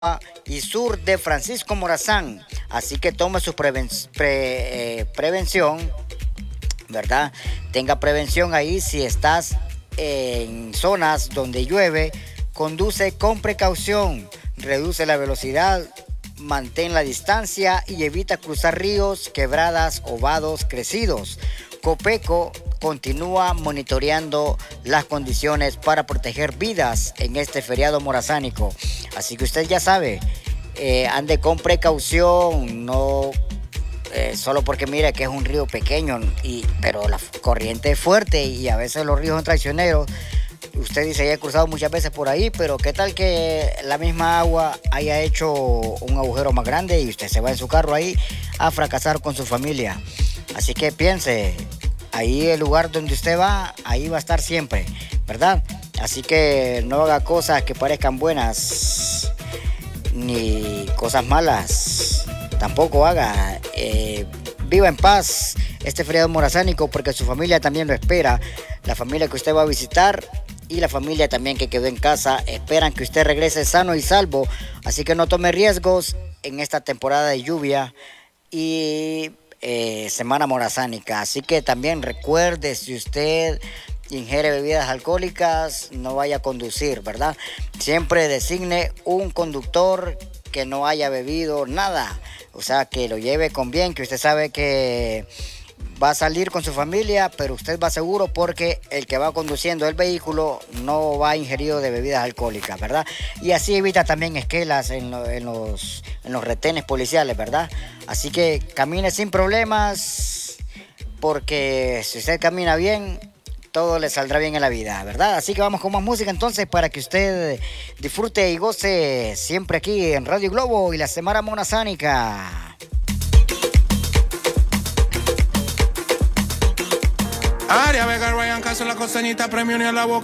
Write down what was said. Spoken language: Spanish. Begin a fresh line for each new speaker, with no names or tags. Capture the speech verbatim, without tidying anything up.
y sur de Francisco Morazán. Así que tome su preven pre eh, prevención, ¿verdad? Tenga prevención ahí si estás en zonas donde llueve. Conduce con precaución, reduce la velocidad, mantén la distancia y evita cruzar ríos, quebradas o vados crecidos. Copeco continúa monitoreando las condiciones para proteger vidas en este feriado morazánico. Así que usted ya sabe, eh, ande con precaución, no eh, solo porque mire que es un río pequeño, y, pero la corriente es fuerte y a veces los ríos son traicioneros. Usted dice, ya he cruzado muchas veces por ahí, pero ¿qué tal que la misma agua haya hecho un agujero más grande y usted se va en su carro ahí a fracasar con su familia? Así que piense, ahí el lugar donde usted va, ahí va a estar siempre, ¿verdad? Así que no haga cosas que parezcan buenas, ni cosas malas, tampoco haga. Eh, viva en paz este feriado morazánico porque su familia también lo espera. La familia que usted va a visitar y la familia también que quedó en casa esperan que usted regrese sano y salvo. Así que no tome riesgos en esta temporada de lluvia y eh, semana morazánica. Así que también recuerde, si usted ingiere bebidas alcohólicas, no vaya a conducir, ¿verdad? Siempre designe un conductor que no haya bebido nada. O sea, que lo lleve con bien, que usted sabe que va a salir con su familia, pero usted va seguro porque el que va conduciendo el vehículo no va ingerido de bebidas alcohólicas, ¿verdad? Y así evita también esquelas en, lo, en, los, en los retenes policiales, ¿verdad? Así que camine sin problemas, porque si usted camina bien, todo le saldrá bien en la vida, ¿verdad? Así que vamos con más música entonces para que usted disfrute y goce siempre aquí en Radio Globo y la Semana Morazánica.
Aria Vega, Ryan Castro, la costeñita, premio ni a la boca.